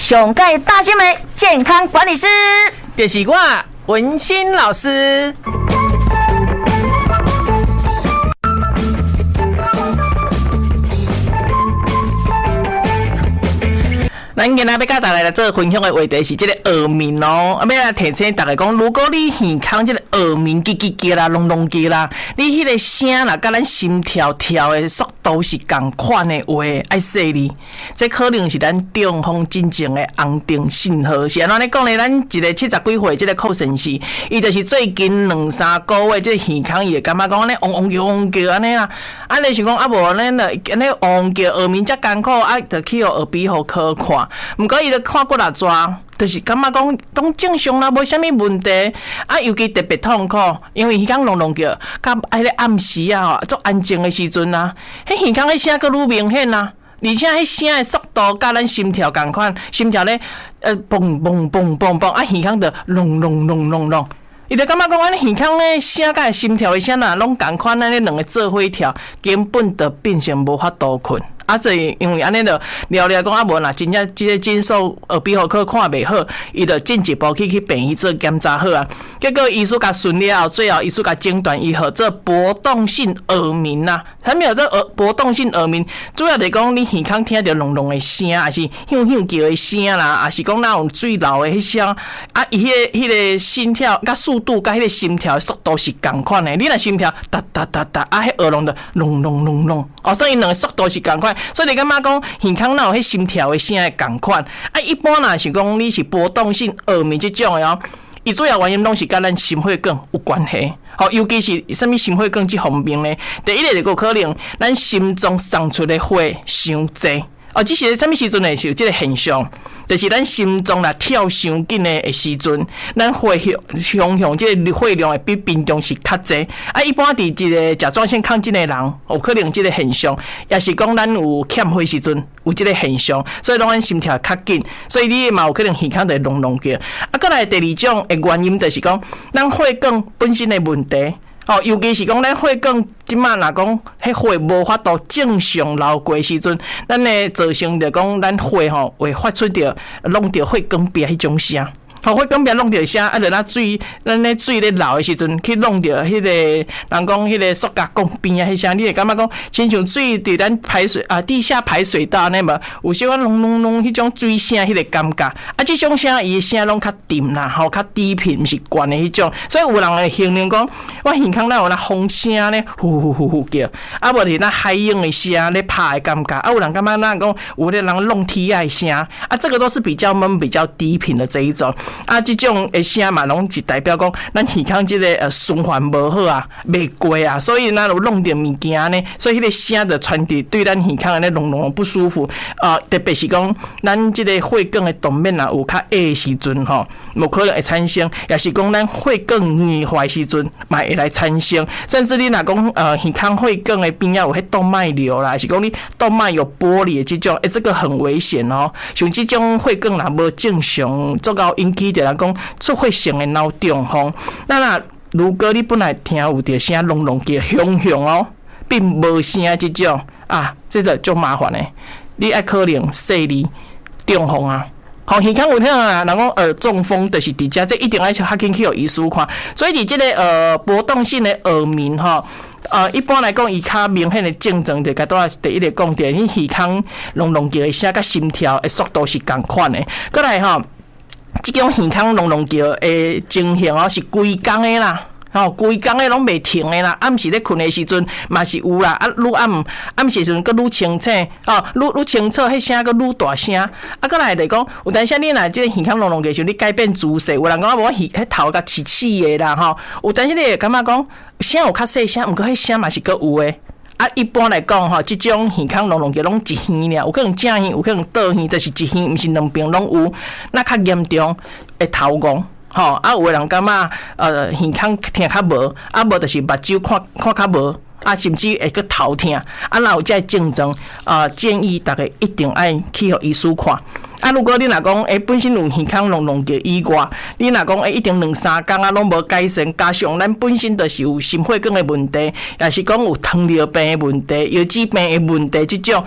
上届大新闻健康管理师， 就是我文心老师。咱今仔要甲大家来做分享的话题是这个耳鸣哦，要来提醒大家讲，如果你耳孔这个耳鸣叽叽叽啦、隆隆叽啦，你迄个声啦，甲咱心跳跳的速度是同款的话，爱说你，这可能是咱中风真正的红灯信号。是安怎咧讲咧？咱一个70几岁这个柯先生，伊就是最近2-3个月，这耳孔伊会感觉讲安尼嗡嗡叫嗡叫安尼啦，安尼想讲啊无安尼安尼嗡叫耳鸣遮艰苦，啊，着去互耳鼻喉科看。毋过伊就看过来抓，就是感觉讲拢正常啦，无啥物问题。啊，尤其特别痛苦，因为耳孔隆隆叫，甲迄个暗时啊，足安静的时阵啊，迄耳孔迄声佫愈明显啊，而且迄声的速度甲咱心跳共款，心跳咧蹦蹦蹦蹦蹦，啊，耳孔就隆隆隆隆隆。伊就感觉讲，安尼耳孔咧声甲心跳的声啊，拢共款，安尼两个做伙跳，根本就变成无法度困。啊，所以因为安尼就聊聊讲啊，无啦，真正即个诊所耳鼻喉科看袂好，伊就进一步去病院做检查好啊。结果医师甲顺了后，最后医师甲诊断伊号做波动性耳鸣啦。啥物叫做波动性耳鸣？主要就是讲你耳孔听着隆隆的声，还是响响叫的声啦，还是讲那种水流的迄声啊，伊迄个心跳甲速度甲迄个心跳的速度是共款的。你若心跳哒哒哒哒，啊，迄耳聋的隆隆隆隆，哦，所以两个速度是共款。所以你感觉讲耳孔哪有迄心跳的声会共款？啊，一般若是讲你是波动性耳鸣这种的哦，伊主要原因拢是甲咱心血管有关系。好，尤其是什么心血管这方面呢？第一个就可能咱心中送出的血伤济。哦，这是什么时阵会是有这个现象？就是咱心脏啦跳伤紧的时阵，咱血向这个血量会比平常是较济。啊，一般伫这个甲状腺亢进的人，有可能这个现象，也是讲咱有欠血时阵有这个现象，所以让咱心跳较紧，所以你嘛有可能耳孔就隆隆叫。啊，再来第二种的原因就是讲，咱血管本身的问题。哦，尤其是讲咱血管即马若讲迄血无法度正常流过时阵，咱会造成着讲咱血吼会发出着弄着血管壁迄种声。血管壁弄着声，啊，就咱咧水咧流的时阵，去弄着迄个人讲迄个塑胶管边啊，迄声，你会感觉讲，亲像水伫咱排水啊地下排水道呢嘛，有小可隆隆隆迄种水声，迄个感觉。啊，即种声伊声拢较沉啦，吼，较低频，毋是悬的迄种。所以有人会形容讲，我耳孔哪有那风声咧，呼呼呼呼叫，啊，无是那海涌的声咧拍的感觉。啊，有人感觉那讲有咧人弄铁的声，啊，这个都是比较闷、比较低频的这一种。啊，这种的声嘛，拢是代表讲咱耳孔这个循环无好啊，袂过啊，所以咱有弄着物件呢，所以迄个声就传递对咱耳孔安尼隆隆不舒服啊，特别是讲咱这个血管的动脉啊有较矮的时阵吼，有可能会产生，也是讲咱血管硬化时阵嘛会来产生，甚至你若讲耳孔血管的边啊有迄动脉瘤啦，还是讲你动脉有剥离的这种，这个很危险哦。像这种血管若无正常，足够引起着人讲出血性的脑中风。那如果你本来听有着声隆隆叫响响哦，并无声这种啊，这个就麻烦的。你爱可能细哩中风啊。好，耳孔有听啊，人讲耳中风就是伫遮，这一定要较紧去互医师看。所以伫这个波动性的耳鸣吼，一般来讲，伊较明显的症状就甲倒第一个讲着，你耳孔隆隆叫的声，甲心跳的速度是共款的。过来吼，这种耳孔隆隆叫的情形哦，是规工的啦。吼，规工诶拢袂停诶啦，暗时咧困诶时阵嘛是有啦，啊，愈暗时时阵佫愈清楚，哦，愈清楚，迄声佫愈大声，啊，佫来就讲，有当时你若即个耳孔隆隆个时阵，你改变姿势，有人讲我迄头甲刺刺诶啦，吼，有当时你会感觉讲声有较细声，毋过迄声嘛是佫有诶。啊，一般来讲吼，即种耳孔隆隆叫拢一耳尔，有可能正耳，有可能倒耳，就是一耳，毋是两边拢有。那较严重会头晕。吼，啊，有个人感觉耳孔听较无，啊，无就是目睭看较无，啊，甚至会去头痛，啊，若有这症状，建议大家一定爱去互医师看。啊，如果你若讲本身有耳孔隆隆叫以外，你若讲一定2-3天啊拢无改善，加上咱本身就是有心血管的问题，也是讲有糖尿病的问题、腰子病的问题，这种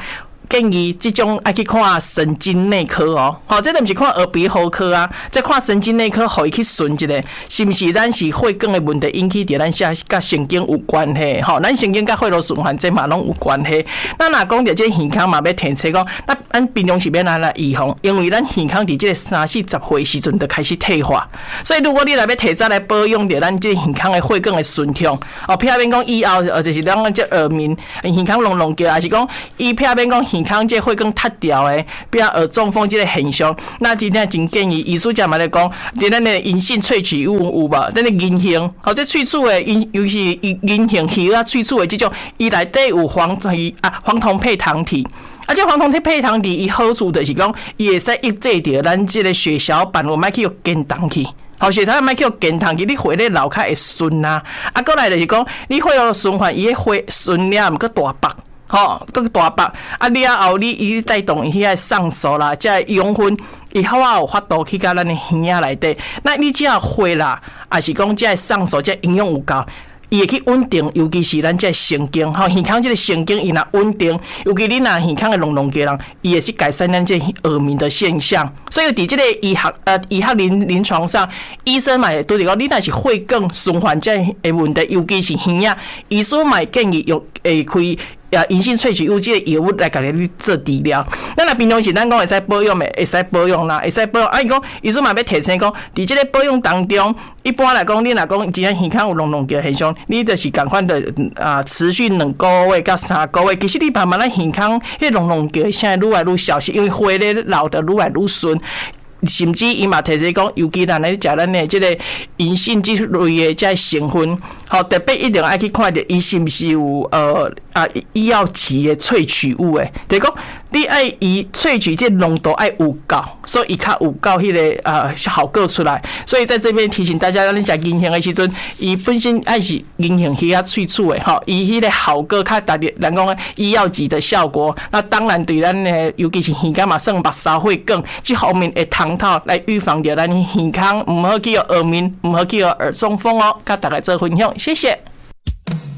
建议这种爱去看神经内科哦。好，这个不是看耳鼻喉科啊，这看神经内科，互伊去顺一下，是不是咱是血管的问题引起伫咱甲神经有关系？吼，咱神经甲血路循环这嘛拢有关系。咱若讲到这耳孔嘛，要提醒讲，咱平常时要来预防，因为咱耳孔伫这个30-40岁时阵就开始退化，所以如果你来要提早来保养着咱这耳孔的血管的顺畅，哦，避免讲以后就是咱这耳鸣、耳孔隆隆叫，还是讲伊避免讲耳孔这血管塌掉的，比耳中风这个现象。那今天真建议医师家嘛来讲，伫咱的银杏萃取物有无？咱的银杏，或者萃取的尤其是银杏皮啊萃取的这种，伊内底有黄酮配糖体。这黄酮配糖体伊好处就是讲，伊会使抑制着咱这个血小板有莫去有减糖去。好，血糖莫去有减糖去，你血咧流较会顺啊。过来就是讲，你血液循环，伊个血顺了，毋过大腹。吼，个大腹了后，你带动伊遐上手啦，即养分，伊好有法度去甲咱的耳仔内底。那你只要血啦，还是讲即上手，即营养有够。伊会去稳定，尤其是咱这神经，吼，耳孔这个神经伊若稳定，尤其你若耳孔的隆隆个人，伊会去改善咱这耳鸣的现象。所以伫这个医学临床上，医生嘛会对你讲，你若是血管循环这个问题，尤其是耳仔，医生嘛建议用开银杏萃取物这个药物来甲你做治疗。咱若平常时咱讲会使保养的，会使保养啦，会使保养。伊讲医生嘛要提醒讲，伫这个保养当中，一般来讲，你若讲真正耳孔有隆隆个现象，你就是赶快的持续2个月到3个月。其实你慢慢咱耳孔迄隆隆个现在愈来愈小，是因为血咧流得愈来愈顺。甚至伊嘛提醒讲，尤其咱咧食咱的这个银杏这类的这成分，好特别一定爱去看着伊是不是有医药级的萃取物诶，就是讲你爱伊萃取这浓度爱有够，所以伊较有够迄个效果出来。所以在这边提醒大家，咱食银杏的时阵，伊本身爱是银杏迄个萃取的，吼，伊迄个效果较达到咱讲医药级的效果。那当然对咱的，尤其是耳根嘛，算目梢血管这方面会通透来预防着咱耳孔，唔好去有耳鸣，唔好去有耳中风哦。甲大家做分享，谢谢。